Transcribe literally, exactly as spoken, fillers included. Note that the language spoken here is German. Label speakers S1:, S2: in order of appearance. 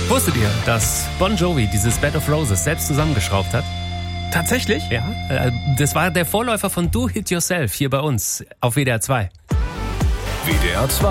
S1: Wusstet ihr, dass Bon Jovi dieses Bed of Roses selbst zusammengeschraubt hat?
S2: Tatsächlich?
S1: Ja, äh, das war der Vorläufer von Do It Yourself hier bei uns auf W D R zwei.
S3: W D R zwei